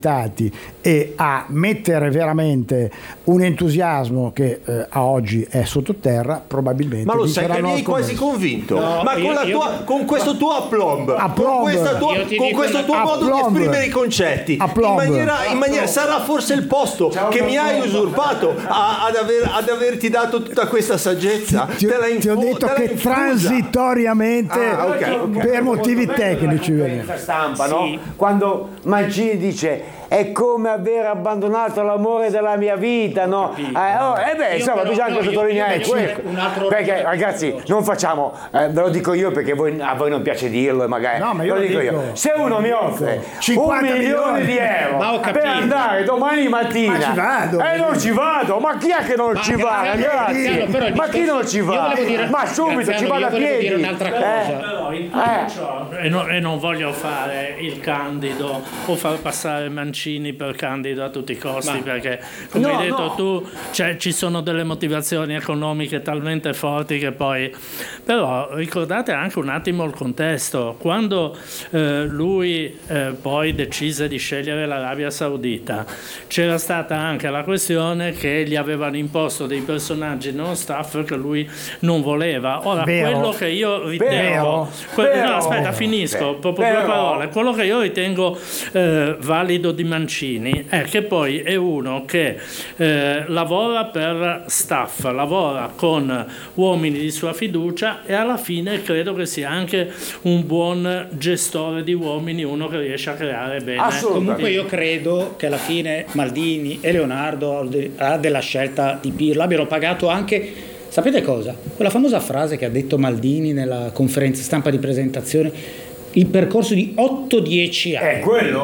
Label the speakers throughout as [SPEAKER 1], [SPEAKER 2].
[SPEAKER 1] e a mettere veramente un entusiasmo che a oggi è sottoterra, probabilmente.
[SPEAKER 2] Ma lo sai che mi hai quasi convinto?
[SPEAKER 3] No,
[SPEAKER 2] ma con questo tuo aplomb, con questo tuo modo di esprimere i concetti, in maniera sarà forse il posto che mi hai usurpato ad averti dato tutta questa saggezza.
[SPEAKER 1] Ti ho detto che transitoriamente per motivi tecnici
[SPEAKER 4] stampa, no? Quando Mancini dice è come aver abbandonato l'amore della mia vita, no? Insomma, bisogna anche sottolineare questo. Perché ragazzi, non facciamo, ve lo dico io perché a voi non piace dirlo, e magari
[SPEAKER 1] lo dico io.
[SPEAKER 4] Se uno mi offre 50 milioni di euro per andare domani mattina,
[SPEAKER 1] ma ci vado.
[SPEAKER 4] Non ci vado, ma chi è che non ci va, ragazzi? Ma chi non ci va? Ma subito ci vado a piedi.
[SPEAKER 3] Dire un'altra cosa. Però in tutto ciò, e non voglio fare il candido o far passare Mancini per candido a tutti i costi, perché come hai detto tu, ci sono delle motivazioni economiche talmente forti che poi, però ricordate anche un attimo il contesto. Quando lui poi decise di scegliere l'Arabia Saudita, c'era stata anche la questione che gli avevano imposto dei personaggi non staff che lui non voleva. Ora, quello che io ritengo finisco proprio due parole. Quello che io ritengo valido di Mancini è che poi è uno che lavora per staff, lavora con uomini di sua fiducia, e alla fine credo che sia anche un buon gestore di uomini, uno che riesce a creare bene.
[SPEAKER 5] Comunque io credo che alla fine Maldini e Leonardo, al di là della scelta di Pirlo, abbiano pagato anche, sapete cosa? Quella famosa frase che ha detto Maldini nella conferenza stampa di presentazione, il percorso di 8-10 anni.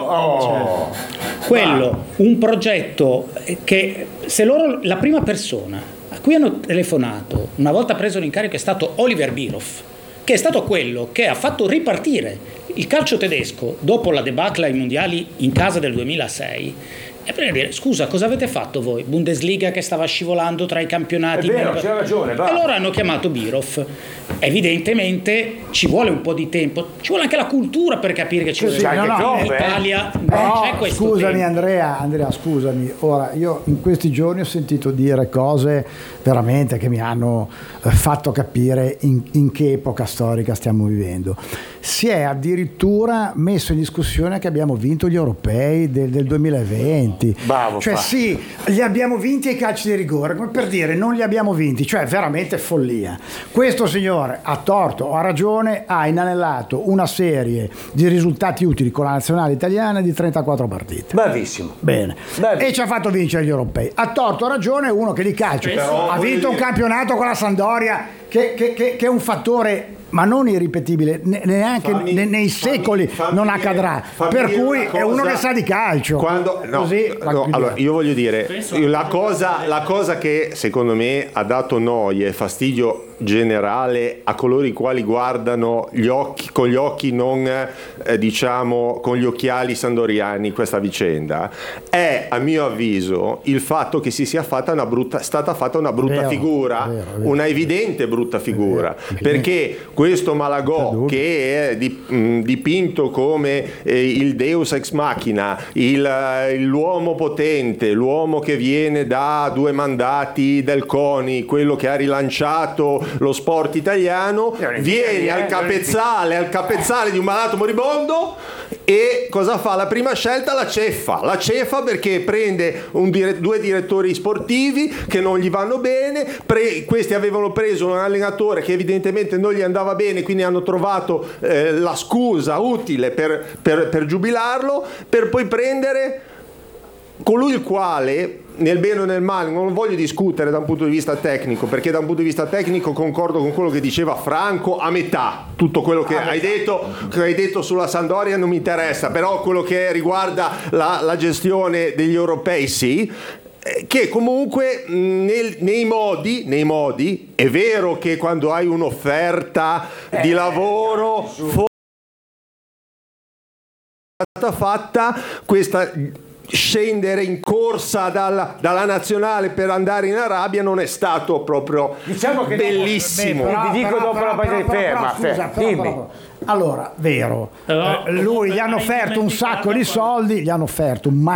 [SPEAKER 5] Quello, un progetto che se loro, la prima persona a cui hanno telefonato una volta preso l'incarico è stato Oliver Bierhoff, che è stato quello che ha fatto ripartire il calcio tedesco dopo la debacle ai mondiali in casa del 2006. E per dire, scusa, cosa avete fatto voi? Bundesliga che stava scivolando tra i campionati.
[SPEAKER 4] È vero, c'è ragione.
[SPEAKER 5] E loro hanno chiamato Bierhoff. Evidentemente ci vuole un po' di tempo, ci vuole anche la cultura per capire che in Italia non c'è questo
[SPEAKER 1] scusami
[SPEAKER 5] tempo.
[SPEAKER 1] Andrea, scusami. Ora, io in questi giorni ho sentito dire cose veramente che mi hanno fatto capire in che epoca storica stiamo vivendo. Si è addirittura messo in discussione che abbiamo vinto gli europei del 2020.
[SPEAKER 4] Bravo,
[SPEAKER 1] sì, li abbiamo vinti ai calci di rigore, come per dire non li abbiamo vinti, cioè veramente follia. Questo signore, a torto o a ragione, ha inanellato una serie di risultati utili con la nazionale italiana di 34 partite.
[SPEAKER 4] Bravissimo.
[SPEAKER 1] Bene. E ci ha fatto vincere gli europei. A torto o a ragione uno che di calcio ha vinto un campionato con la Sampdoria che è un fattore ma non irripetibile, neanche nei secoli non accadrà, per cui è uno che sa di calcio.
[SPEAKER 2] Allora io voglio dire, la cosa che secondo me ha dato noia e fastidio generale a coloro i quali guardano con gli occhi non diciamo con gli occhiali sandoriani questa vicenda, è a mio avviso il fatto che si sia stata fatta una brutta figura, una evidente brutta figura, perché questo Malagò che è dipinto come il Deus ex machina, l'uomo potente, l'uomo che viene da 2 mandati del CONI, quello che ha rilanciato lo sport italiano, viene al capezzale di un malato moribondo e cosa fa? La prima scelta la ceffa perché prende 2 direttori sportivi che non gli vanno bene, questi avevano preso un allenatore che evidentemente non gli andava bene, quindi hanno trovato la scusa utile per giubilarlo, per poi prendere colui il quale, nel bene o nel male, non voglio discutere da un punto di vista tecnico, perché da un punto di vista tecnico concordo con quello che diceva Franco a metà, tutto quello che hai detto sulla Sampdoria non mi interessa, però quello che riguarda la gestione degli europei sì, che comunque nei modi è vero che quando hai un'offerta di lavoro fatta questa scendere in corsa dalla nazionale per andare in Arabia non è stato proprio bellissimo.
[SPEAKER 4] Ti dico dopo la partita, ferma.
[SPEAKER 1] Allora, vero,
[SPEAKER 3] Però,
[SPEAKER 1] lui gli hanno offerto un sacco di soldi, gli hanno offerto un